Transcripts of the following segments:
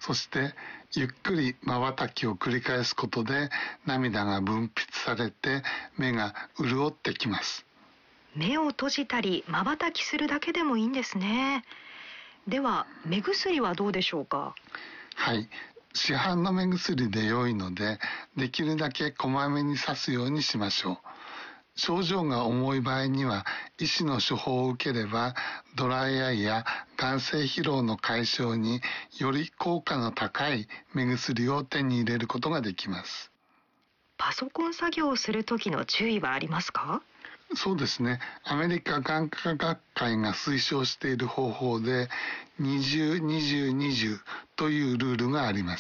そしてゆっくり瞬きを繰り返すことで涙が分泌されて目が潤ってきます。 目を閉じたり瞬きするだけでもいいんですね。では目薬はどうでしょうか？ はい、市販の目薬で良いので、できるだけこまめに刺すようにしましょう。症状が重い場合には医師の処方を受ければドライアイや眼精疲労の解消により効果の高い目薬を手に入れることができます。 パソコン作業をする時の注意はありますか？ そうですね。アメリカ眼科学会が推奨している方法で20、20、20というルールがあります。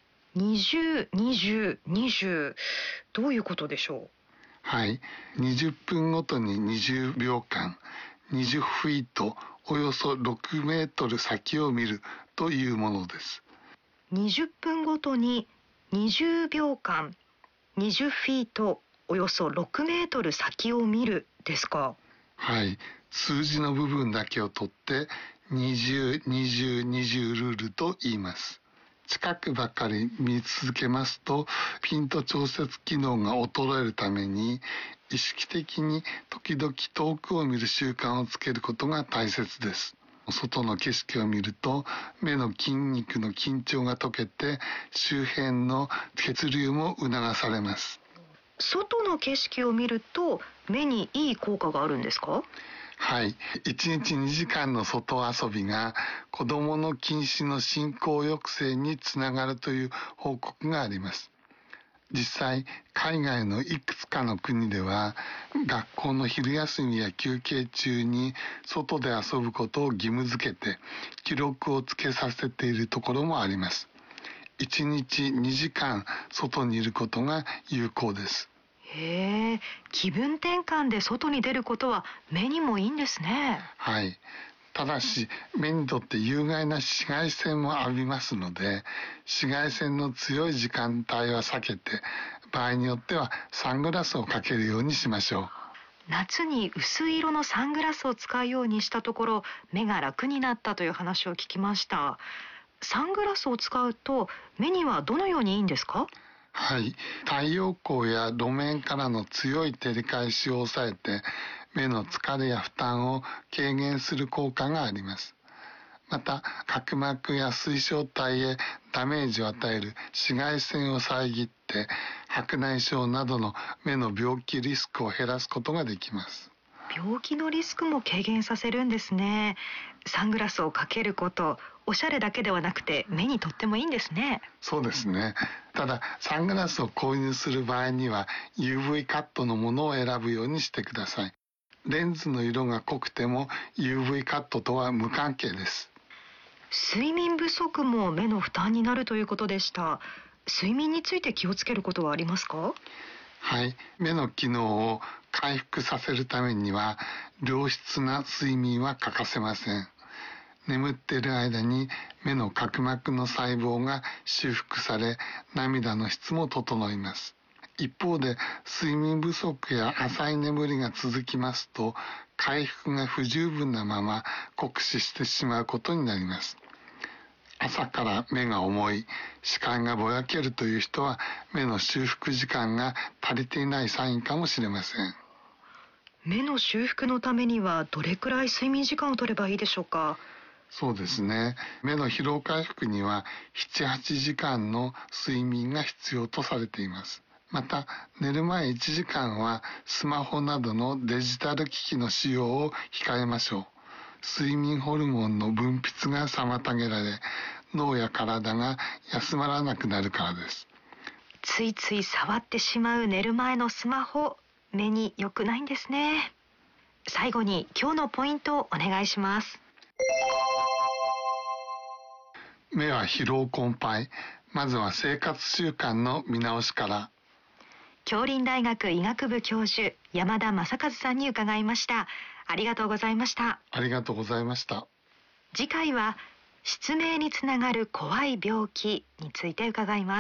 20、20、20、どういうことでしょう？ はい。20分ごとに20秒間、20フィート、およそ6メートル先を見るというものです。 20分ごとに20秒間、20フィート、およそ6メートル先を見るですか？ はい。数字の部分だけを取って20、20、20ルールと言います。近くばかり見続けますとピント調節機能が衰えるために意識的に時々遠くを見る習慣をつけることが大切です。外の景色を見ると目の筋肉の緊張が解けて周辺の血流も促されます。 外の景色を見ると目にいい効果があるんですか？ はい、1日2時間の外遊びが子どもの近視の進行抑制につながるという報告があります。実際、海外のいくつかの国では学校の昼休みや休憩中に外で遊ぶことを義務付けて記録をつけさせているところもあります。1日2時間外にいることが有効です。 へえ、気分転換で外に出ることは目にもいいんですね。 はい。ただし、目にとって有害な紫外線も浴びますので、紫外線の強い時間帯は避けて、場合によってはサングラスをかけるようにしましょう。 夏に薄い色のサングラスを使うようにしたところ、目が楽になったという話を聞きました。サングラスを使うと目にはどのようにいいんですか？ はい。太陽光や路面からの強い照り返しを抑えて、目の疲れや負担を軽減する効果があります。また、角膜や水晶体へダメージを与える紫外線を遮って、白内障などの目の病気リスクを減らすことができます。 病気のリスクも軽減させるんですね。サングラスをかけること、おしゃれだけではなくて目にとってもいいんですね。 そうですね。ただ、サングラスを購入する場合には UV カットのものを選ぶようにしてください。レンズの色が濃くても UV カットとは無関係です。 睡眠不足も目の負担になるということでした。睡眠について気をつけることはありますか？ はい。目の機能を回復させるためには良質な睡眠は欠かせません。眠っている間に目の角膜の細胞が修復され、涙の質も整います。一方で、睡眠不足や浅い眠りが続きますと、回復が不十分なまま酷使してしまうことになります。朝から目が重い、視界がぼやけるという人は、目の修復時間が足りていないサインかもしれません。 目の修復のためにはどれくらい睡眠時間を取ればいいでしょうか？ そうですね。目の疲労回復には7、8時間の睡眠が必要とされています。また、寝る前1時間はスマホなどのデジタル機器の使用を控えましょう。睡眠ホルモンの分泌が妨げられ、脳や体が休まらなくなるからです。 ついつい触ってしまう寝る前のスマホ、目に良くないんですね。最後に今日のポイントをお願いします。 目は疲労困憊。まずは生活習慣の見直しから。 杏林大学医学部教授、山田正和さんに伺いました。ありがとうございました。 ありがとうございました。 次回は失明につながる怖い病気について伺います。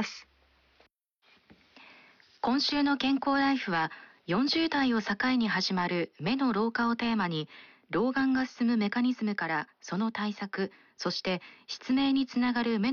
今週の健康ライフは40代を境に始まる目の老化をテーマに、老眼が進むメカニズムからその対策、そして失明につながる目の